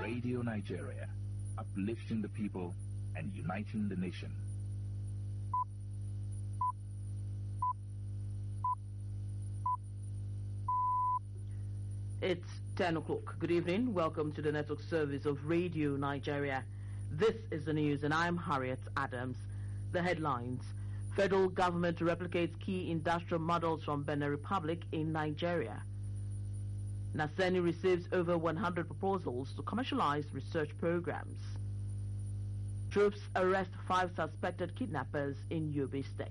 Radio Nigeria, uplifting the people and uniting the nation. It's 10 o'clock. Good evening. Welcome to the network service of Radio Nigeria. This is the news, and I'm Harriet Adams. The headlines. Federal government replicates key industrial models from Benin Republic in Nigeria. Naseni receives over 100 proposals to commercialize research programs. Troops arrest 5 suspected kidnappers in Yobe State.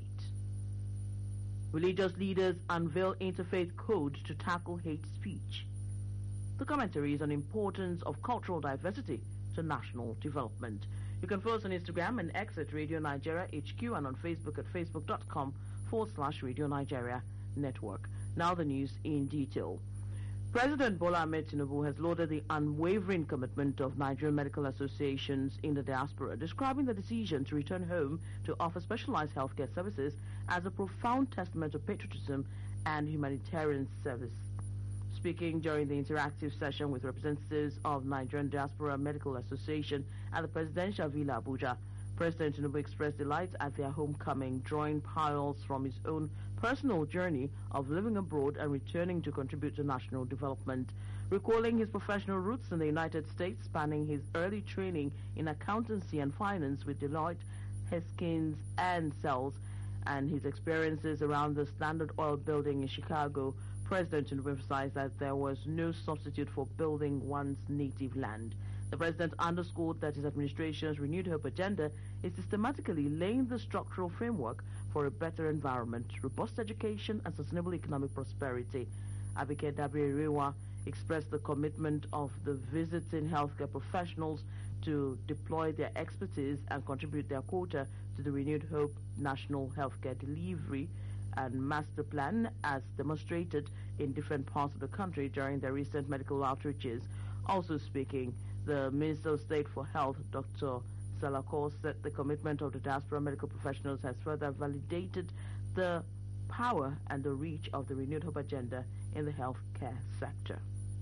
Religious leaders unveil interfaith code to tackle hate speech. The commentary is on importance of cultural diversity to national development. You can follow us on Instagram and X at Radio Nigeria HQ and on Facebook at facebook.com/Radio Nigeria Network. Now the news in detail. President Bola Ahmed Tinubu has lauded the unwavering commitment of Nigerian medical associations in the diaspora, describing the decision to return home to offer specialized healthcare services as a profound testament to patriotism and humanitarian service. Speaking during the interactive session with representatives of Nigerian Diaspora Medical Association at the Presidential Villa Abuja, President Tinubu expressed delight at their homecoming, drawing parallels from his own personal journey of living abroad and returning to contribute to national development. Recalling his professional roots in the United States, spanning his early training in accountancy and finance with Deloitte, Haskins and Sells, and his experiences around the Standard Oil building in Chicago, President Tinubu emphasized that there was no substitute for building one's native land. The president underscored that his administration's Renewed Hope agenda is systematically laying the structural framework for a better environment, robust education, and sustainable economic prosperity. Abike Dabiri-Rewa expressed the commitment of the visiting healthcare professionals to deploy their expertise and contribute their quota to the Renewed Hope National Healthcare Delivery and Master Plan as demonstrated in different parts of the country during their recent medical outreaches. Also speaking, the Minister of State for Health, Dr. Salako, said the commitment of the diaspora medical professionals has further validated the power and the reach of the Renewed Hope agenda in the healthcare sector.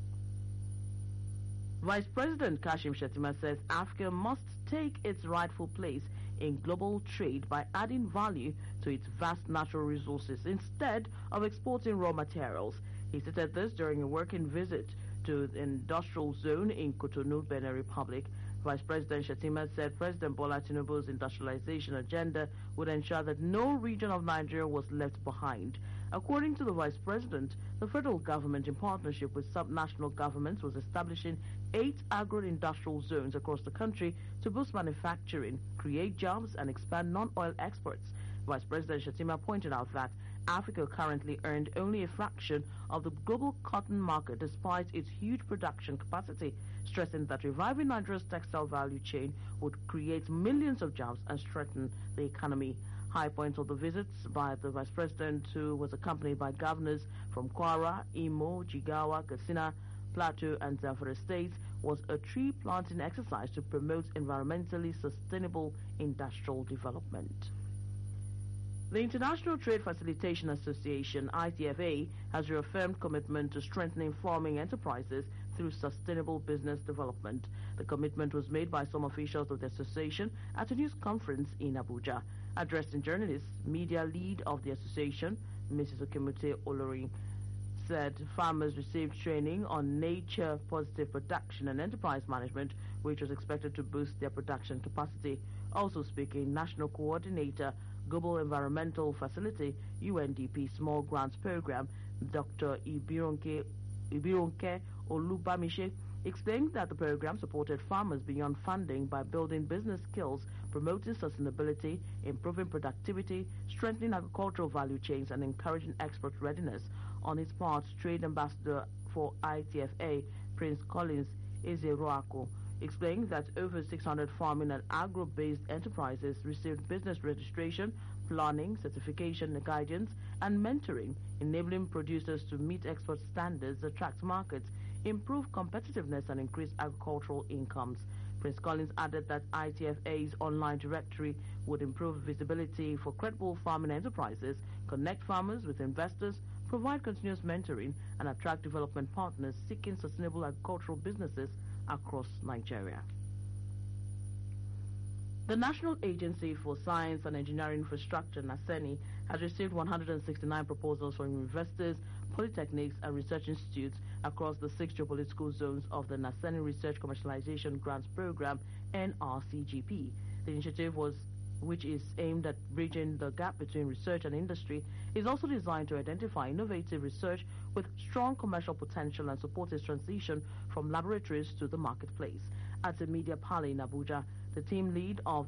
Vice President Kashim Shettima says Africa must take its rightful place in global trade by adding value to its vast natural resources instead of exporting raw materials. He stated this during a working visit to the industrial zone in Cotonou, Benin Republic. Vice President Shettima said President Bola Tinubu's industrialization agenda would ensure that no region of Nigeria was left behind. According to the Vice President, the federal government, in partnership with subnational governments, was establishing 8 agro-industrial zones across the country to boost manufacturing, create jobs, and expand non-oil exports. Vice President Shettima pointed out that Africa currently earned only a fraction of the global cotton market despite its huge production capacity, stressing that reviving Nigeria's textile value chain would create millions of jobs and strengthen the economy. High points of the visits by the Vice President, who was accompanied by governors from Kwara, Imo, Jigawa, Katsina, Plateau, and Zamfara states, was a tree planting exercise to promote environmentally sustainable industrial development. The International Trade Facilitation Association, ITFA, has reaffirmed commitment to strengthening farming enterprises through sustainable business development. The commitment was made by some officials of the association at a news conference in Abuja. Addressing journalists, media lead of the association, Mrs. Okemute Olorin, said farmers received training on nature-positive production and enterprise management, which was expected to boost their production capacity. Also speaking, National Coordinator, Global Environmental Facility, UNDP Small Grants Program, Dr. Ibironke Olubamishe, explained that the program supported farmers beyond funding by building business skills, promoting sustainability, improving productivity, strengthening agricultural value chains, and encouraging export readiness. On his part, Trade Ambassador for ITFA, Prince Collins Ezeroako, explained that over 600 farming and agro-based enterprises received business registration, planning, certification, guidance, and mentoring, enabling producers to meet export standards, attract markets, improve competitiveness, and increase agricultural incomes. Prince Collins added that ITFA's online directory would improve visibility for credible farming enterprises, connect farmers with investors, provide continuous mentoring, and attract development partners seeking sustainable agricultural businesses across Nigeria. The National Agency for Science and Engineering Infrastructure, NASENI, has received 169 proposals from universities, polytechnics, and research institutes across the 6 geopolitical zones of the NASENI Research Commercialization Grants Program, NRCGP. The initiative, which is aimed at bridging the gap between research and industry, is also designed to identify innovative research with strong commercial potential and support its transition from laboratories to the marketplace. At a media parley in Abuja, the team lead of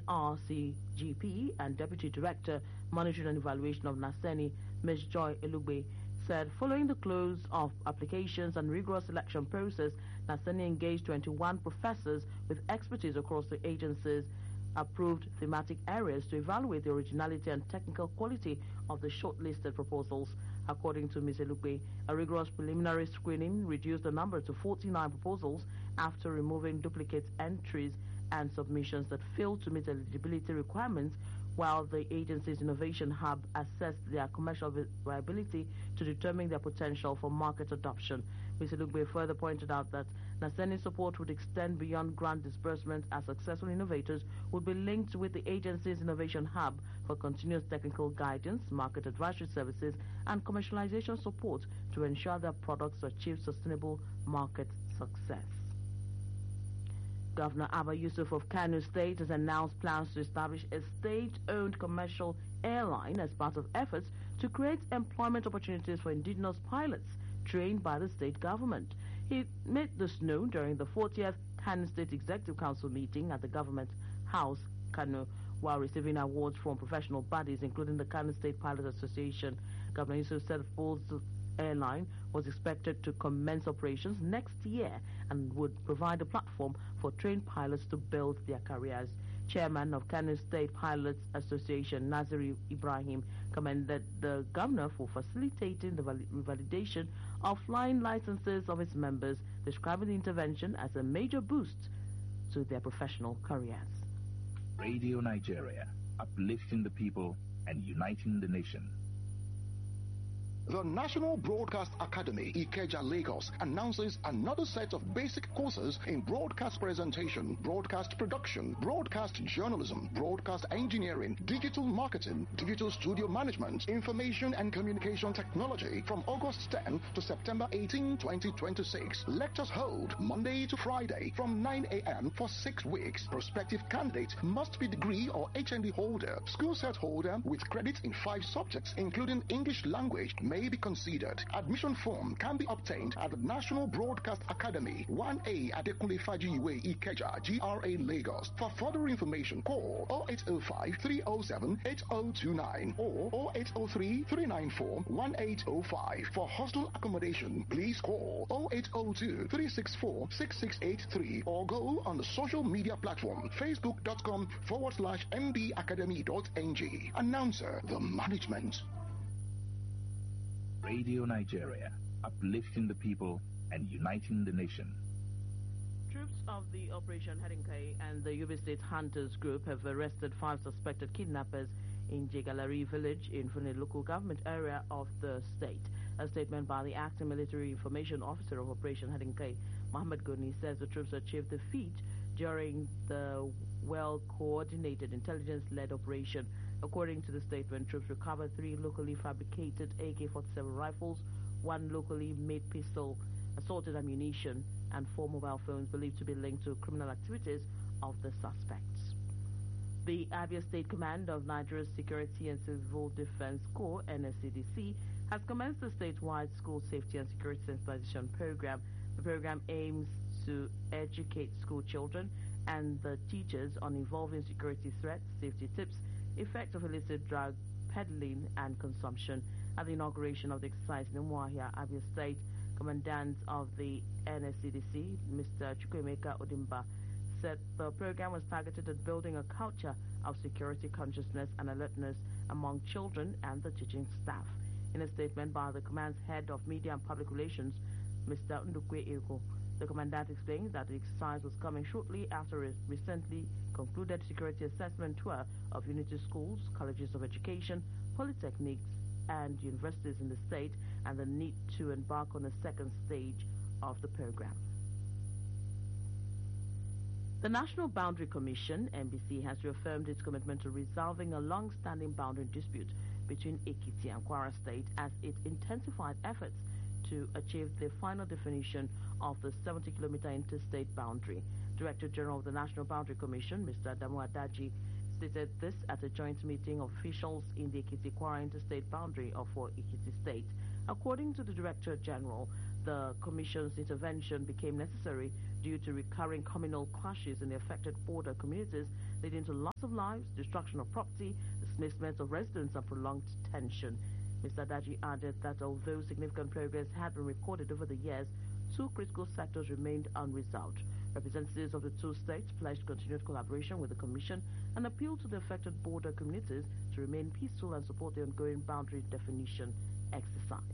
NRCGP and Deputy Director, Monitoring and Evaluation of NASENI, Ms. Joy Elugbe, said following the close of applications and rigorous selection process, NASENI engaged 21 professors with expertise across the agency's approved thematic areas to evaluate the originality and technical quality of the shortlisted proposals. According to Ms. Elugbe, a rigorous preliminary screening reduced the number to 49 proposals after removing duplicate entries and submissions that failed to meet eligibility requirements, while the agency's Innovation Hub assessed their commercial viability to determine their potential for market adoption. Ms. Elugbe further pointed out that NASENI's support would extend beyond grant disbursement, as successful innovators would be linked with the agency's Innovation Hub for continuous technical guidance, market advisory services, and commercialization support to ensure their products achieve sustainable market success. Governor Abba Yusuf of Kano State has announced plans to establish a state-owned commercial airline as part of efforts to create employment opportunities for indigenous pilots trained by the state government. He made this known during the 40th Kano State Executive Council meeting at the Government House, Kano, while receiving awards from professional bodies, including the Kano State Pilot Association. Governor Yusuf said the airline was expected to commence operations next year and would provide a platform for trained pilots to build their careers. Chairman of Kano State Pilots Association, Naziri Ibrahim, commended the governor for facilitating the revalidation of flying licenses of its members, describing the intervention as a major boost to their professional careers. Radio Nigeria, uplifting the people and uniting the nation. The National Broadcast Academy, Ikeja, Lagos, announces another set of basic courses in broadcast presentation, broadcast production, broadcast journalism, broadcast engineering, digital marketing, digital studio management, information and communication technology from August 10 to September 18, 2026. Lectures hold Monday to Friday from 9 a.m. for 6 weeks. Prospective candidate must be degree or HND holder, school set holder with credit in 5 subjects, including English language, may be considered. Admission form can be obtained at the National Broadcast Academy, 1A Adekunle Fajiwe, Ikeja, GRA, Lagos. For further information, call 0805-307-8029 or 0803-394-1805. For hostel accommodation, please call 0802-364-6683 or go on the social media platform facebook.com/mbacademy.ng. Announcer, the management. Radio Nigeria, uplifting the people and uniting the nation. Troops of the Operation Hedinkai and the Yobe State Hunters Group have arrested 5 suspected kidnappers in Jegalari village in Fune local government area of the state. A statement by the acting military information officer of Operation Hedinkai, Mohammed Goni, says the troops achieved the feat during the well-coordinated intelligence-led operation. According to the statement, troops recovered 3 locally fabricated AK-47 rifles, 1 locally made pistol, assorted ammunition, and 4 mobile phones believed to be linked to criminal activities of the suspects. The Abia State Command of Nigeria's Security and Civil Defense Corps, NSCDC, has commenced the statewide school safety and security sensitization program. The program aims to educate school children and the teachers on evolving security threats, safety tips, effects of illicit drug peddling and consumption. At the inauguration of the exercise in Umuahia, Abia State, Commandant of the NSCDC, Mr. Chukwemeka Odimba, said the program was targeted at building a culture of security consciousness and alertness among children and the teaching staff. In a statement by the command's head of media and public relations, Mr. Ndukwe Ego, the commandant explained that the exercise was coming shortly after a recently concluded security assessment tour of unity schools, colleges of education, polytechnics, and universities in the state, and the need to embark on the second stage of the program. The National Boundary Commission, NBC, has reaffirmed its commitment to resolving a long-standing boundary dispute between Ekiti and Kwara State as it intensified efforts to achieve the final definition of the 70-kilometer interstate boundary. Director General of the National Boundary Commission, Mr. Adamu Adaji, stated this at a joint meeting of officials in the Ekiti-Kwara interstate boundary of Ekiti State. According to the Director General, the Commission's intervention became necessary due to recurring communal clashes in the affected border communities, leading to loss of lives, destruction of property, displacement of residents, and prolonged tension. Mr. Adaji added that although significant progress had been recorded over the years, two critical sectors remained unresolved. Representatives of the two states pledged continued collaboration with the Commission and appealed to the affected border communities to remain peaceful and support the ongoing boundary definition exercise.